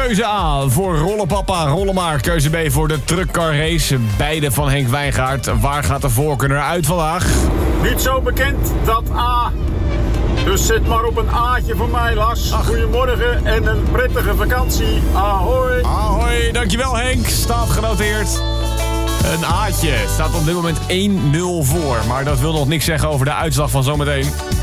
Keuze A voor Rollenpapa, Rollenmaar. Keuze B voor de truckcar race. Beide van Henk Wijngaard. Waar gaat de voorkeur naar uit vandaag? Niet zo bekend, dat A. Dus zet maar op een A'tje voor mij, Lars. Goedemorgen en een prettige vakantie. Ahoy. Ahoy, dankjewel Henk. Staat genoteerd. Een A'tje staat op dit moment 1-0 voor. Maar dat wil nog niks zeggen over de uitslag van zometeen.